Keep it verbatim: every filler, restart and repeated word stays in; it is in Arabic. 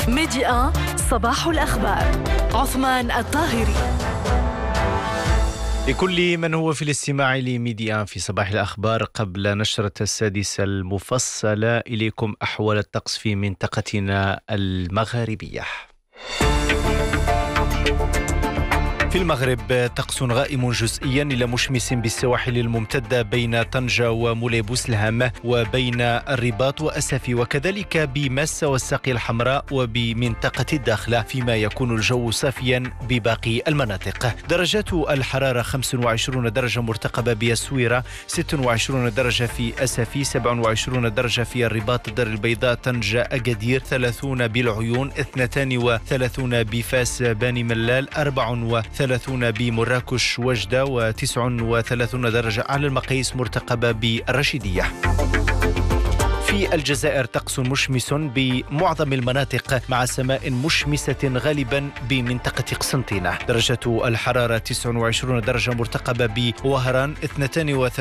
ميديا صباح الأخبار. عثمان الطاهري. لكل من هو في الاستماع لميديا في صباح الأخبار، قبل نشرة السادسة المفصلة إليكم أحوال الطقس في منطقتنا المغاربية. في المغرب طقس غائم جزئيا إلى مشمس بالسواحل الممتدة بين طنجة ومولاي بوسلهام وبين الرباط وأسفي، وكذلك بماسة والساقية الحمراء وبمنطقة الداخلة، فيما يكون الجو صافيا بباقي المناطق. درجات الحرارة خمسة وعشرين درجة مرتقبة بالسويرة، ستة وعشرين درجة في أسفي، سبعة وعشرين درجة في الرباط، الدار البيضاء، طنجة، أكادير، ثلاثين بالعيون، اثنتان وثلاثين بفاس باني ملال، أربعة وثلاثين ثلاثون بمراكش وجدة، وتسع وثلاثين درجة على المقاييس مرتقبة بالرشيدية. في الجزائر طقس مشمس بمعظم المناطق مع سماء مشمسة غالبا بمنطقة قسنطينة. درجة الحرارة تسعة وعشرين درجة مرتقبة بوهران، اثنتان